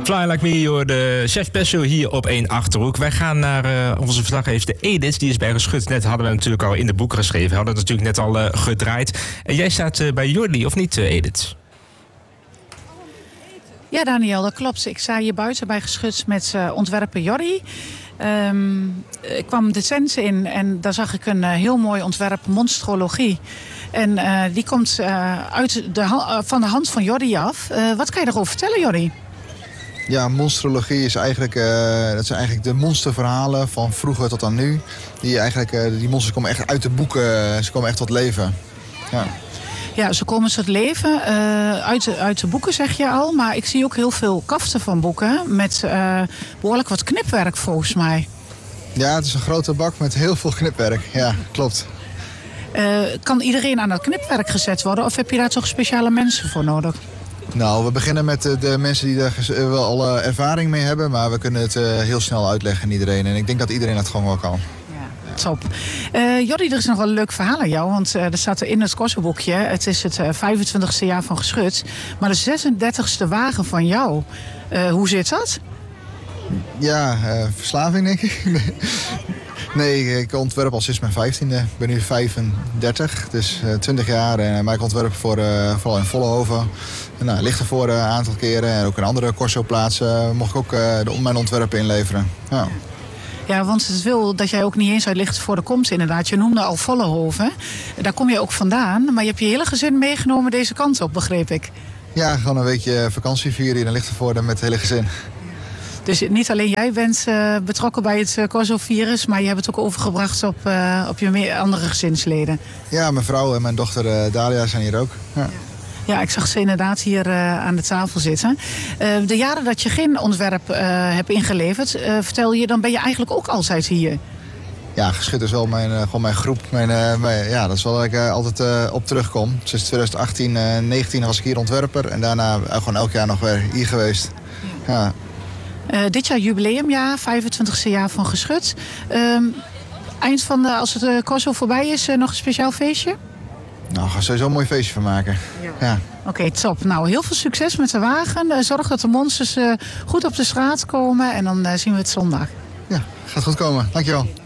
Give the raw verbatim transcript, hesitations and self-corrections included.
Fly Like Me, hoor, de chef special hier op één Achterhoek. Wij gaan naar uh, onze verslaggever Edith, die is bij Geschut. Net hadden we natuurlijk al in de boeken geschreven. We hadden het natuurlijk net al uh, gedraaid. En jij staat uh, bij Jordi, of niet, uh, Edith? Ja, Daniel, dat klopt. Ik sta hier buiten bij Geschut met uh, ontwerper Jordi. Um, ik kwam de tent in en daar zag ik een uh, heel mooi ontwerp, monstrologie. En uh, die komt uh, uit de uh, van de hand van Jordi af. Uh, wat kan je erover vertellen, Jordi? Ja, monstrologie is eigenlijk, uh, dat zijn eigenlijk de monsterverhalen van vroeger tot aan nu. Die, eigenlijk, uh, die monsters komen echt uit de boeken, ze komen echt tot leven. Ja. Ja, ze komen tot leven uh, uit, de, uit de boeken, zeg je al. Maar ik zie ook heel veel kaften van boeken met uh, behoorlijk wat knipwerk volgens mij. Ja, het is een grote bak met heel veel knipwerk. Ja, klopt. Uh, kan iedereen aan dat knipwerk gezet worden of heb je daar toch speciale mensen voor nodig? Nou, we beginnen met de, de mensen die daar wel al uh, ervaring mee hebben. Maar we kunnen het uh, heel snel uitleggen aan iedereen. En ik denk dat iedereen het gewoon wel kan. Top. Uh, Jordi, er is nog wel een leuk verhaal aan jou. Want uh, er staat er in het korsoboekje. Het is het uh, vijfentwintigste jaar van Geschut. Maar de zesendertigste wagen van jou. Uh, hoe zit dat? Ja, uh, verslaving denk ik. Nee, ik ontwerp al sinds mijn vijftiende. Ik ben nu vijfendertig, dus uh, twintig jaar. En, maar ik ontwerp voor, uh, vooral in Vollenhoven. En, nou, ligt ervoor uh, een aantal keren. En ook in andere corsoplaatsen uh, mocht ik ook uh, de, mijn ontwerpen inleveren. Ja. Ja, want het wil dat jij ook niet eens uit Lichtenvoorde komt inderdaad. Je noemde al Vollenhoven. Daar kom je ook vandaan. Maar je hebt je hele gezin meegenomen deze kant op, begreep ik. Ja, gewoon een weekje vakantie vieren hier in Lichtenvoorde met het hele gezin. Dus niet alleen jij bent uh, betrokken bij het uh, Corso-virus, maar je hebt het ook overgebracht op, uh, op je meer andere gezinsleden. Ja, mijn vrouw en mijn dochter uh, Dalia zijn hier ook. Ja. Ja, ik zag ze inderdaad hier uh, aan de tafel zitten. Uh, de jaren dat je geen ontwerp uh, hebt ingeleverd, uh, vertel je, dan ben je eigenlijk ook altijd hier. Ja, Geschut is wel mijn, uh, gewoon mijn groep. Mijn, uh, mijn, ja, dat is wel waar ik uh, altijd uh, op terugkom. Sinds twintig achttien, uh, negentien was ik hier ontwerper en daarna uh, gewoon elk jaar nog weer hier geweest. Ja. Ja. Uh, dit jaar jubileumjaar, vijfentwintigste jaar van Geschut. Uh, eind van de, als het uh, Corso voorbij is, uh, nog een speciaal feestje? Nou, ga er sowieso een mooi feestje van maken. Ja. Ja. Oké, okay, top. Nou, heel veel succes met de wagen. Uh, zorg dat de monsters uh, goed op de straat komen en dan uh, zien we het zondag. Ja, gaat goed komen. Dankjewel.